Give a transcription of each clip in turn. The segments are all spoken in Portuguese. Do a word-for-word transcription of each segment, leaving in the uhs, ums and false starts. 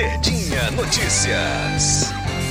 Verdinha Notícias.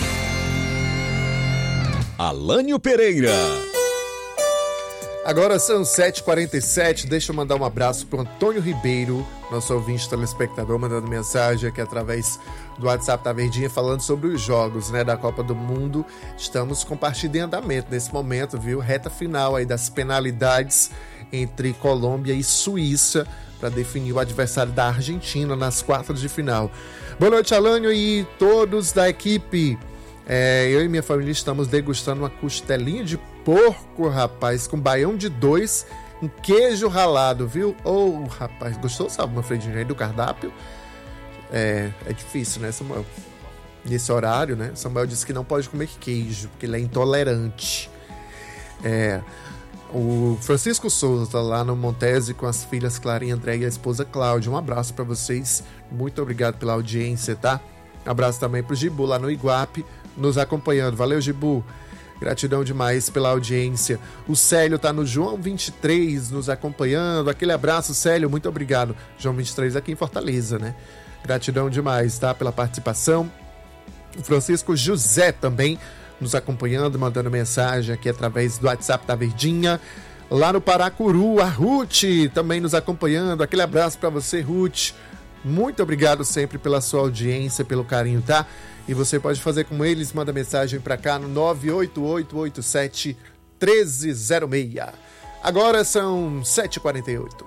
Alânio Pereira. Agora são sete e quarenta e sete, deixa eu mandar um abraço pro Antônio Ribeiro, nosso ouvinte telespectador, mandando mensagem aqui através do WhatsApp da Verdinha, falando sobre os jogos, né, da Copa do Mundo. Estamos com partida em andamento nesse momento, viu? Reta final aí das penalidades entre Colômbia e Suíça para definir o adversário da Argentina nas quartas de final. Boa noite, Alânio e todos da equipe. É, eu e minha família estamos degustando uma costelinha de porco, rapaz, com baião de dois, um queijo ralado, viu? Ô, oh, rapaz, gostou, sabe, uma Manfredinho, aí do cardápio? É, é difícil, né, Samuel? Nesse horário, né? Samuel disse que não pode comer queijo, porque ele é intolerante. É, o Francisco Souza tá lá no Montese com as filhas Clara e André e a esposa Cláudia. Um abraço para vocês, muito obrigado pela audiência, tá? Abraço também pro Gibu lá no Iguape, nos acompanhando. Valeu, Gibu. Gratidão demais pela audiência. O Célio tá no João vinte e três nos acompanhando. Aquele abraço, Célio. Muito obrigado. João vinte e três aqui em Fortaleza, né? Gratidão demais, tá? Pela participação. O Francisco José também nos acompanhando, mandando mensagem aqui através do WhatsApp da Verdinha. Lá no Paracuru, a Ruth também nos acompanhando. Aquele abraço para você, Ruth. Muito obrigado sempre pela sua audiência, pelo carinho, tá? E você pode fazer como eles, manda mensagem para cá no nove oito oito oito sete um três zero seis. Agora são sete e quarenta e oito.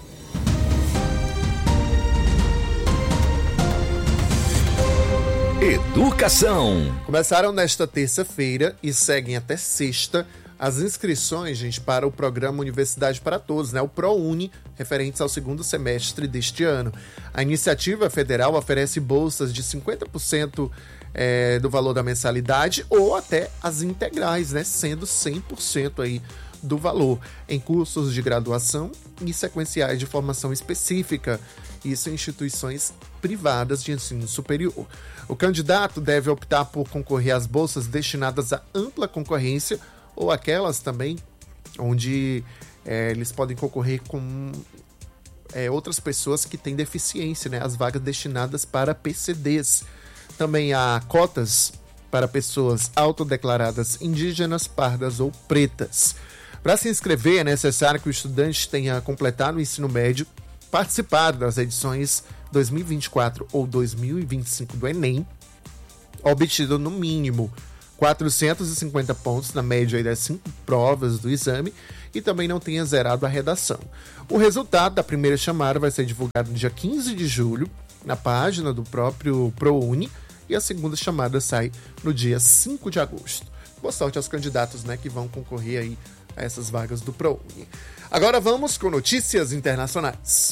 Educação. Começaram nesta terça-feira e seguem até sexta as inscrições, gente, para o programa Universidade para Todos, né? O ProUni, referentes ao segundo semestre deste ano. A iniciativa federal oferece bolsas de cinquenta por cento é, do valor da mensalidade ou até as integrais, né? Sendo cem por cento aí do valor em cursos de graduação e sequenciais de formação específica. Isso em instituições privadas de ensino superior. O candidato deve optar por concorrer às bolsas destinadas à ampla concorrência ou aquelas também onde é, eles podem concorrer com é, outras pessoas que têm deficiência, né? As vagas destinadas para P C Ds. Também há cotas para pessoas autodeclaradas indígenas, pardas ou pretas. Para se inscrever, é necessário que o estudante tenha completado o ensino médio, participado das edições dois mil e vinte e quatro ou dois mil e vinte e cinco do Enem, obtido no mínimo quatrocentos e cinquenta pontos na média das cinco provas do exame e também não tenha zerado a redação. O resultado da primeira chamada vai ser divulgado no dia quinze de julho, na página do próprio ProUni, e a segunda chamada sai no dia cinco de agosto. Boa sorte aos candidatos, né, que vão concorrer aí a essas vagas do ProUni. Agora vamos com notícias internacionais.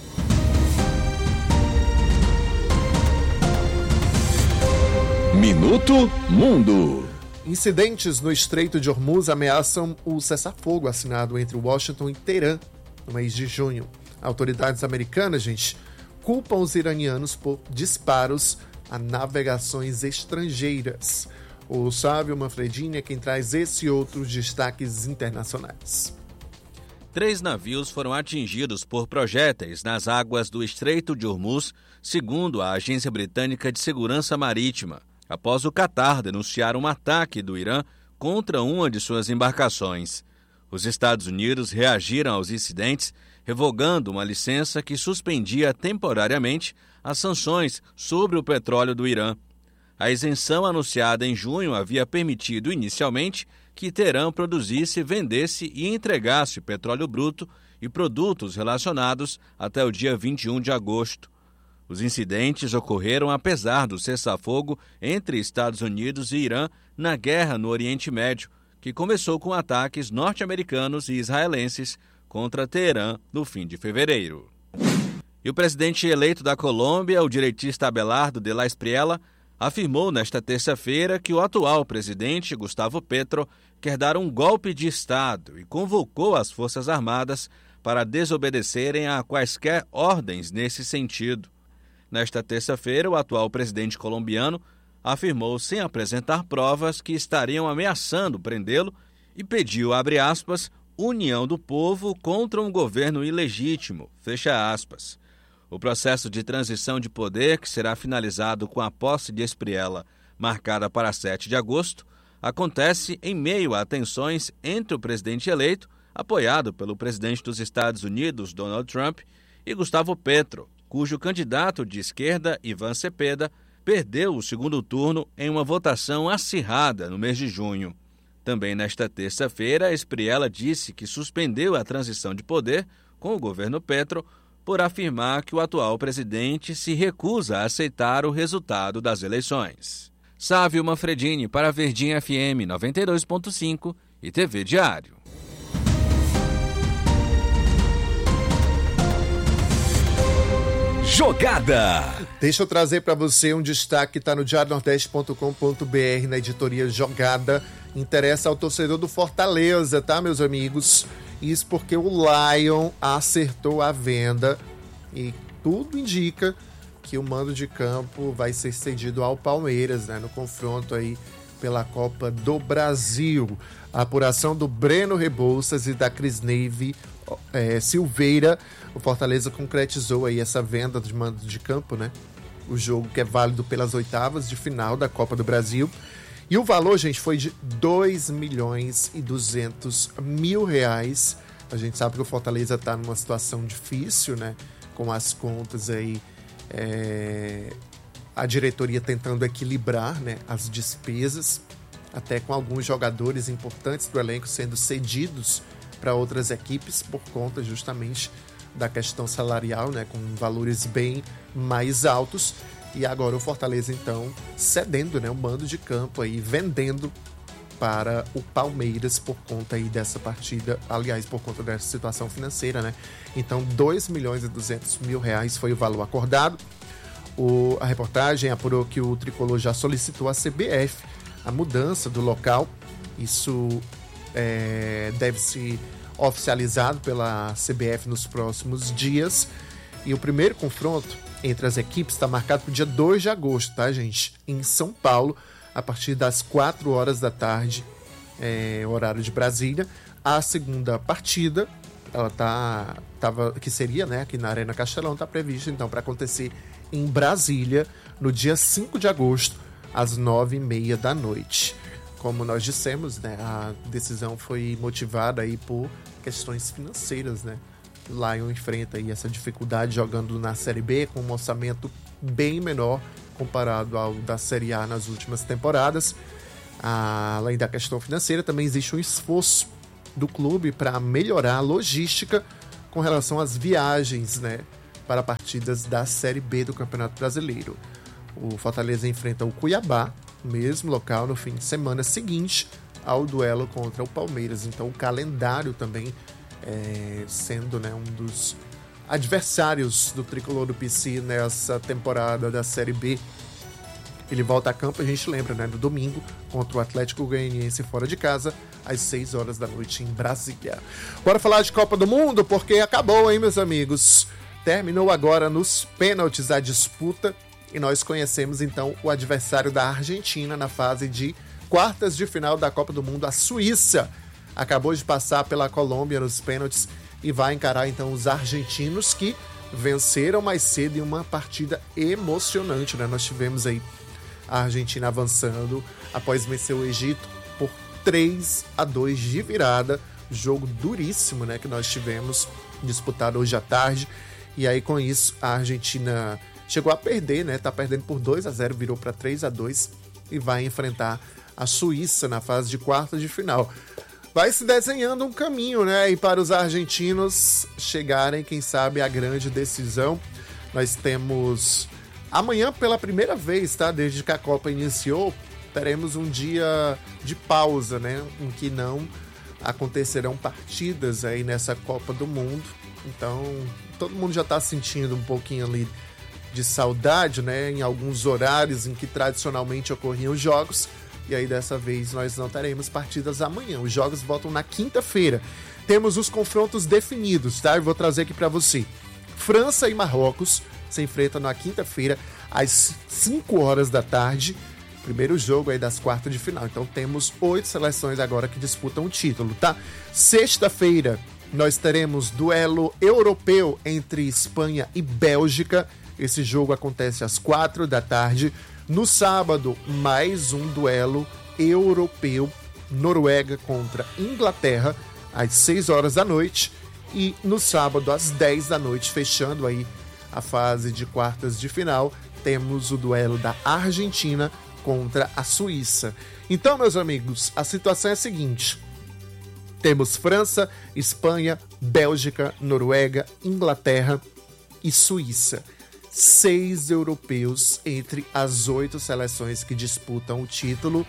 Minuto Mundo. Incidentes no Estreito de Hormuz ameaçam o cessar-fogo assinado entre Washington e Teherã no mês de junho. Autoridades americanas, gente, culpam os iranianos por disparos a navegações estrangeiras. O Sávio Manfredini é quem traz esse e outros destaques internacionais. Três navios foram atingidos por projéteis nas águas do Estreito de Hormuz, segundo a Agência Britânica de Segurança Marítima, após o Catar denunciar um ataque do Irã contra uma de suas embarcações. Os Estados Unidos reagiram aos incidentes, revogando uma licença que suspendia temporariamente as sanções sobre o petróleo do Irã. A isenção anunciada em junho havia permitido inicialmente que Teherã produzisse, vendesse e entregasse petróleo bruto e produtos relacionados até o dia vinte e um de agosto. Os incidentes ocorreram apesar do cessar-fogo entre Estados Unidos e Irã na guerra no Oriente Médio, que começou com ataques norte-americanos e israelenses contra Teherã no fim de fevereiro. E o presidente eleito da Colômbia, o direitista Abelardo de la Espriella, afirmou nesta terça-feira que o atual presidente, Gustavo Petro, quer dar um golpe de Estado e convocou as Forças Armadas para desobedecerem a quaisquer ordens nesse sentido. Nesta terça-feira, o atual presidente colombiano afirmou, sem apresentar provas, que estariam ameaçando prendê-lo e pediu, abre aspas, união do povo contra um governo ilegítimo, fecha aspas. O processo de transição de poder, que será finalizado com a posse de Espriella, marcada para sete de agosto, acontece em meio a tensões entre o presidente eleito, apoiado pelo presidente dos Estados Unidos, Donald Trump, e Gustavo Petro, cujo candidato de esquerda, Ivan Cepeda, perdeu o segundo turno em uma votação acirrada no mês de junho. Também nesta terça-feira, Espriella disse que suspendeu a transição de poder com o governo Petro por afirmar que o atual presidente se recusa a aceitar o resultado das eleições. Sávio Manfredini para Verdinha F M noventa e dois ponto cinco e T V Diário. Jogada. Deixa eu trazer para você um destaque que está no diário nordeste ponto com ponto b r, na editoria Jogada. Interessa ao torcedor do Fortaleza, tá, meus amigos? Isso porque o Lion acertou a venda e tudo indica que o mando de campo vai ser cedido ao Palmeiras, né, no confronto aí pela Copa do Brasil. A apuração do Breno Rebouças e da Crisneive é, Silveira, o Fortaleza concretizou aí essa venda de mando de campo, né? O jogo que é válido pelas oitavas de final da Copa do Brasil. E o valor, gente, foi de dois milhões e duzentos mil reais. A gente sabe que o Fortaleza está numa situação difícil, né? Com as contas aí, é... a diretoria tentando equilibrar, né, as despesas, até com alguns jogadores importantes do elenco sendo cedidos para outras equipes por conta justamente da questão salarial, né, com valores bem mais altos. E agora o Fortaleza, então, cedendo, né, o mando de campo aí, vendendo para o Palmeiras por conta aí dessa partida, aliás, por conta dessa situação financeira, né? Então, dois milhões e duzentos mil reais foi o valor acordado. O, a reportagem apurou que o Tricolor já solicitou à C B F a mudança do local. Isso é, deve ser oficializado pela C B F nos próximos dias. E o primeiro confronto entre as equipes está marcado para o dia dois de agosto, tá, gente? Em São Paulo, a partir das quatro horas da tarde, é, horário de Brasília. A segunda partida, ela tá, tava, que seria, né, aqui na Arena Castelão, está prevista então para acontecer em Brasília, no dia cinco de agosto, às nove e meia da noite. Como nós dissemos, né, a decisão foi motivada aí por questões financeiras, né? O Lion enfrenta aí essa dificuldade jogando na Série B com um orçamento bem menor comparado ao da Série A nas últimas temporadas. Além da questão financeira, também existe um esforço do clube para melhorar a logística com relação às viagens, né, para partidas da Série B do Campeonato Brasileiro. O Fortaleza enfrenta o Cuiabá, mesmo local, no fim de semana seguinte ao duelo contra o Palmeiras. Então o calendário também é, sendo, né, um dos adversários do Tricolor do P C nessa temporada da Série B. Ele volta a campo, a gente lembra, né, no domingo, contra o Atlético Goianiense fora de casa, às seis horas da noite em Brasília. Bora falar de Copa do Mundo, porque acabou, hein, meus amigos? Terminou agora nos pênaltis a disputa e nós conhecemos então o adversário da Argentina na fase de quartas de final da Copa do Mundo, a Suíça. Acabou de passar pela Colômbia nos pênaltis e vai encarar então os argentinos, que venceram mais cedo em uma partida emocionante, né? Nós tivemos aí a Argentina avançando após vencer o Egito por três a dois de virada. Jogo duríssimo, né, que nós tivemos disputado hoje à tarde. E aí, com isso, a Argentina chegou a perder, né? Tá perdendo por dois a zero, virou para três a dois e vai enfrentar a Suíça na fase de quartas de final. Vai se desenhando um caminho, né, e para os argentinos chegarem, quem sabe, à grande decisão. Nós temos amanhã, pela primeira vez, tá? Desde que a Copa iniciou, teremos um dia de pausa, né? Em que não acontecerão partidas aí nessa Copa do Mundo. Então, todo mundo já está sentindo um pouquinho ali de saudade, né? Em alguns horários em que tradicionalmente ocorriam jogos. E aí, dessa vez, nós não teremos partidas amanhã. Os jogos voltam na quinta-feira. Temos os confrontos definidos, tá? Eu vou trazer aqui para você. França e Marrocos se enfrentam na quinta-feira, às cinco horas da tarde. Primeiro jogo aí das quartas de final. Então, temos oito seleções agora que disputam o título, tá? Sexta-feira, nós teremos duelo europeu entre Espanha e Bélgica. Esse jogo acontece às quatro da tarde. No sábado, mais um duelo europeu, Noruega contra Inglaterra, às seis horas da noite. E no sábado, às dez da noite, fechando aí a fase de quartas de final, temos o duelo da Argentina contra a Suíça. Então, meus amigos, a situação é a seguinte: temos França, Espanha, Bélgica, Noruega, Inglaterra e Suíça. Seis europeus entre as oito seleções que disputam o título.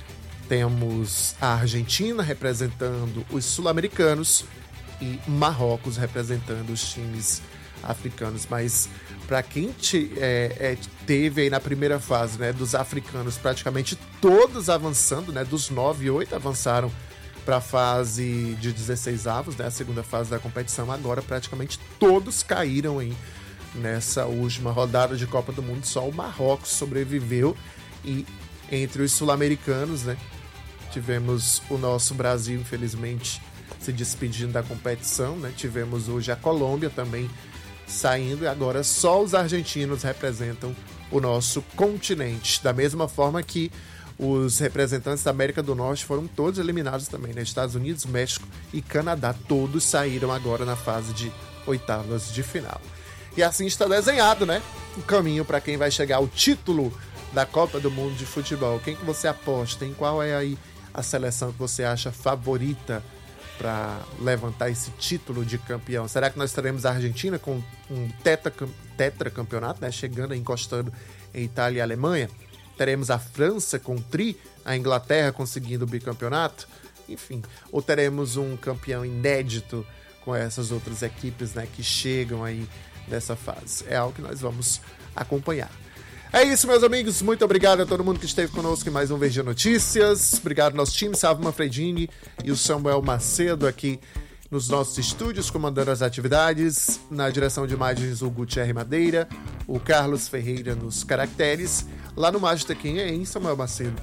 Temos a Argentina representando os sul-americanos e Marrocos representando os times africanos. Mas para quem te, é, é, teve aí na primeira fase, né, dos africanos, praticamente todos avançando, né, dos nove, oito avançaram para a fase de dezesseis avos, né, a segunda fase da competição. Agora praticamente todos caíram aí nessa última rodada de Copa do Mundo. Só o Marrocos sobreviveu. E entre os sul-americanos, né, tivemos o nosso Brasil, infelizmente, se despedindo da competição, né? Tivemos hoje a Colômbia também saindo, e agora só os argentinos representam o nosso continente. Da mesma forma que os representantes da América do Norte foram todos eliminados também, né? Estados Unidos, México e Canadá, todos saíram agora na fase de oitavas de final. E assim está desenhado, né, o caminho para quem vai chegar ao título da Copa do Mundo de Futebol. Quem que você aposta? Em qual é aí a seleção que você acha favorita para levantar esse título de campeão? Será que nós teremos a Argentina com um tetracampeonato, né, chegando e encostando em Itália e Alemanha? Teremos a França com tri, a Inglaterra conseguindo o bicampeonato? Enfim, ou teremos um campeão inédito com essas outras equipes, né, que chegam aí nessa fase? É algo que nós vamos acompanhar. É isso, meus amigos. Muito obrigado a todo mundo que esteve conosco em mais um Verdinha Notícias. Obrigado ao nosso time, Salvo Manfredini e o Samuel Macedo aqui nos nossos estúdios, comandando as atividades. Na direção de imagens, o Gutierre Madeira, o Carlos Ferreira nos caracteres. Lá no Mágica quem é, hein, Samuel Macedo?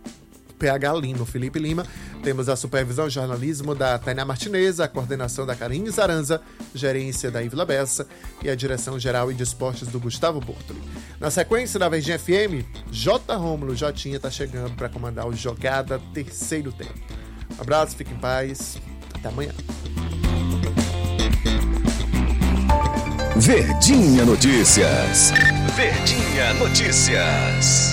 P H Lima, Felipe Lima. Temos a supervisão de jornalismo da Tainá Martinez, a coordenação da Karine Zaranza, gerência da Ivla Bessa e a direção geral e de esportes do Gustavo Bortoli. Na sequência, na Verdinha F M, J. Rômulo Jotinha está chegando para comandar o Jogada Terceiro Tempo. Um abraço, fique em paz, até amanhã. Verdinha Notícias. Verdinha Notícias.